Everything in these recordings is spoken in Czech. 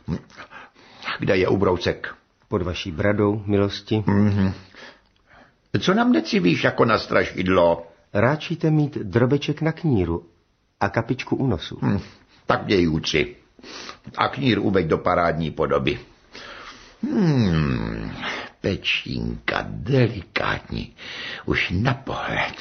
Kde je ubroucek? Pod vaší bradou, milosti. Co nám necivíš jako na strašidlo? Ráčíte mít drobeček na kníru a kapičku u nosu. Tak měj úci. A knír uveď do parádní podoby. Pečínka, delikátní, už na pohled.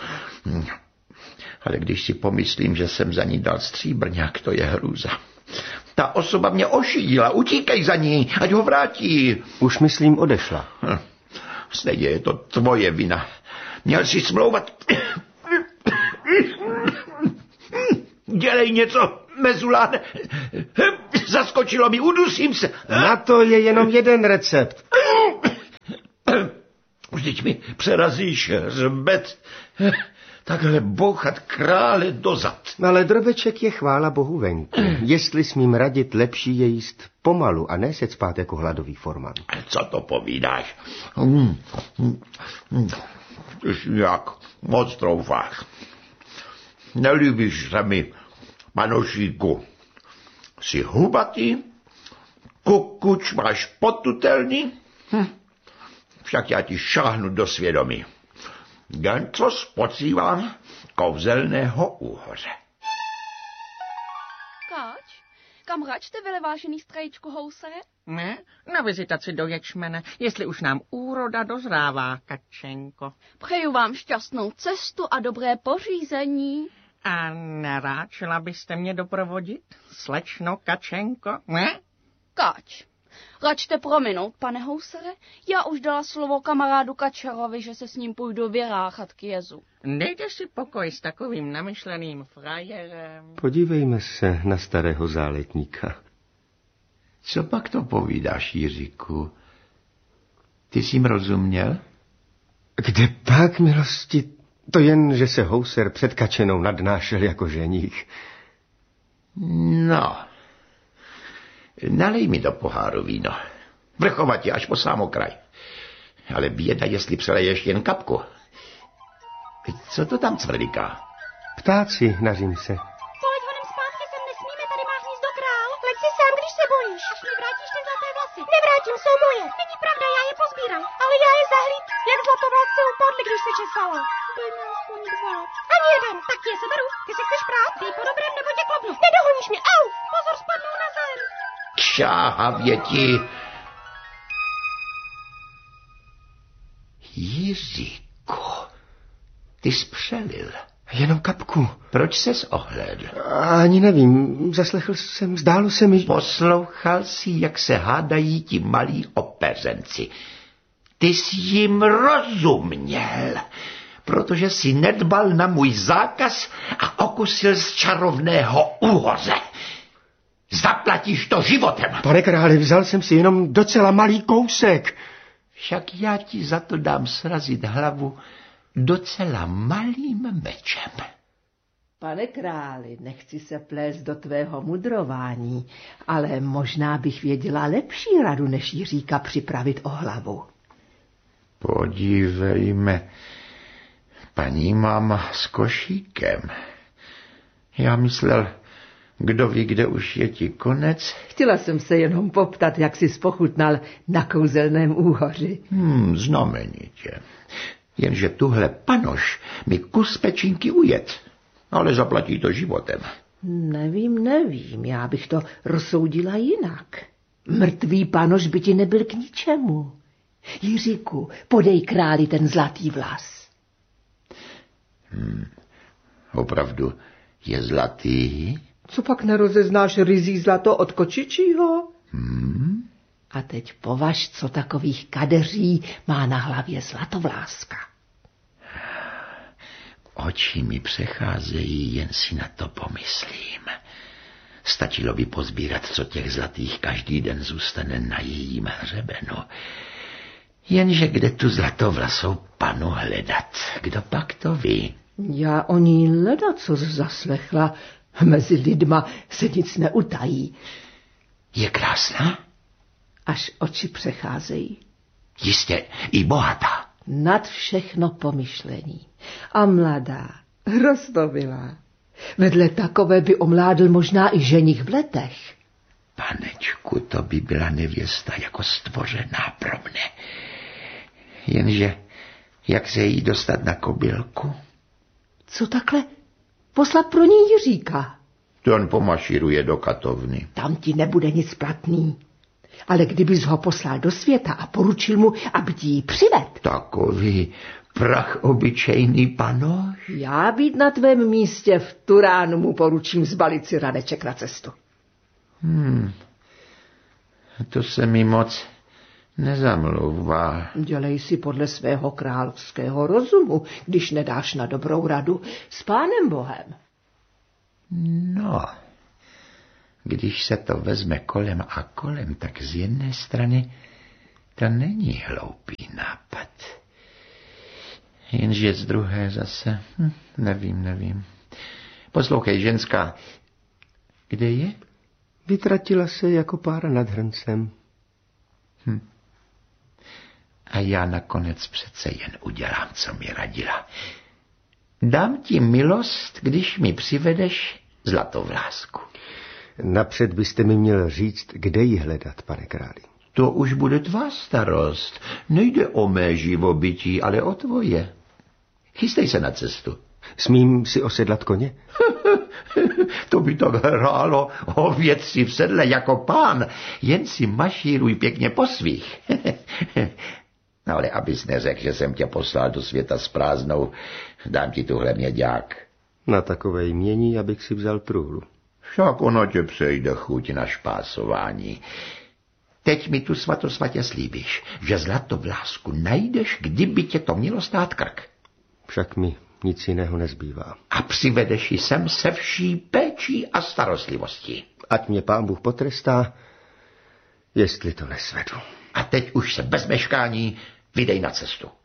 Ale když si pomyslím, že jsem za ní dal stříbrňák, to je hrůza. Ta osoba mě ošidila, utíkej za ní, ať ho vrátí. Už myslím odešla. Stejně je to tvoje vina. Měl si smlouvat. Dělej něco, mezuláne. Zaskočilo mi, udusím se. Na to je jenom jeden recept. Vždyť mi přerazíš hřbet. Takhle bouchat krále dozad. Ale drobeček je chvála Bohu venku. Jestli smím radit, lepší je jíst pomalu a ne se cpát jako hladový forman. Co to povídáš? Tyž jak moc troufáš. Nelíbíš se mi, panošíku. Jsi hubatý, kukuč máš potutelný, však já ti šáhnu do svědomí. Jen co spocívám kouzelného úhoře. Káč, kam račte, velevážený strajíčku Housere? Ne, na vizitaci do ječmene, jestli už nám úroda dozrává, Kačenko. Přeju vám šťastnou cestu a dobré pořízení. A neráčila byste mě doprovodit, slečno Kačenko, ne? Káč, račte prominout, pane Housere, já už dala slovo kamarádu Kačerovi, že se s ním půjdu vyráchat k jezu. Dejte si pokoj s takovým namyšleným frajerem. Podívejme se na starého záletníka. Co pak to povídáš, Jiříku? Ty jsi jim rozuměl? Kde pak, milosti? To jen, že se Houser před Kačenou nadnášel jako ženích. No, nalej mi do poháru víno. Vrchovat je až po samokraj. Ale běda, jestli přeleješ jen kapku. Co to tam cvrliká? Ptáci, nařím se. Poleď honem zpátky, sem nesmíme, tady má hnízdo král. Leď si sám, když se bojíš. Až mi vrátíš ty zlaté vlasy. Nevrátím, jsou moje. Není pravda, já je pozbíram. Ale já je zahlíd, jak zlatovlasce upadly, když se česalo. Dej mi aspoň dva. Ani jeden, tak ti je seberu. Ty se chceš prát? Dej po dobrém, nebo tě klopnu. Nedohoníš mě, au! Pozor, spadnou na zem. Kšáhavě ti. Jiříku, ty spřelil. Jenom kapku. Proč ses ohlédl? Ani nevím, zaslechl jsem, zdálo se mi... Poslouchal jsi, jak se hádají ti malí opeřenci. Ty jsi jim rozuměl, protože jsi nedbal na můj zákaz a okusil z čarovného úhoře. Zaplatíš to životem. Pane králi, vzal jsem si jenom docela malý kousek. Však já ti za to dám srazit hlavu docela malým mečem. Pane králi, nechci se plést do tvého mudrování, ale možná bych věděla lepší radu, než Jiříka připravit o hlavu. Podívejme, paní máma s košíkem. Já myslel, kdo ví, kde už je ti konec. Chtěla jsem se jenom poptat, jak jsi spochutnal na kouzelném úhoři. Znamenitě. Jenže tuhle panoš mi kus pečínky ujet, ale zaplatí to životem. Nevím, já bych to rozsoudila jinak. Mrtvý panoš by ti nebyl k ničemu. Jiříku, podej králi ten zlatý vlas. Opravdu je zlatý? Co pak nerozeznáš ryzí zlato od kočičího? A teď považ, co takových kadeří má na hlavě zlatovláska. Oči mi přecházejí, jen si na to pomyslím. Stačilo by pozbírat, co těch zlatých každý den zůstane na jejím hřebenu. Jenže kde tu zlatovlasou panu hledat? Kdo pak to ví? Já o ní ledacos zaslechla. Mezi lidma se nic neutají. Je krásná? Až oči přecházejí. Jistě i bohatá. Nad všechno pomyšlení. A mladá, roztomilá. Vedle takové by omládl možná i ženich v letech. Panečku, to by byla nevěsta jako stvořená pro mne. Jenže jak se jí dostat na kobylku? Co takhle? Poslat pro ní Jiříka. Ten pomašíruje do katovny. Tam ti nebude nic platný. Ale kdybys ho poslal do světa a poručil mu, aby ti ji přived. Takový prach obyčejný panoš? Já být na tvém místě v Turánu mu poručím zbalit si Radeček na cestu. To se mi moc nezamlouvá. Dělej si podle svého královského rozumu, když nedáš na dobrou radu s Pánem Bohem. No, když se to vezme kolem a kolem, tak z jedné strany to není hloupý nápad. Jenže z druhé zase, nevím. Poslouchej, ženská, kde je? Vytratila se jako pára nad hrncem. A já nakonec přece jen udělám, co mi radila. Dám ti milost, když mi přivedeš zlatovlásku. Napřed byste mi měl říct, kde ji hledat, pane králi. To už bude tvá starost. Nejde o mé živobytí, ale o tvoje. Chystej se na cestu. Smím si osedlat koně? To by tak hrálo o věci v sedle jako pán. Jen si mašíruj pěkně po svých. No ale abys neřekl, že jsem tě poslal do světa s prázdnou, dám ti tuhle měďák. Na takové jmění, abych si vzal truhlu. Však ono tě přejde chuť na špásování. Teď mi tu svatosvatě slíbíš, že zlatovlásku najdeš, kdyby tě to mělo stát krk. Však mi nic jiného nezbývá. A přivedeš ji sem se vší péčí a starostlivostí. Ať mě Pán Bůh potrestá, jestli to nesvedu. A teď už se bez meškání vydej na cestu.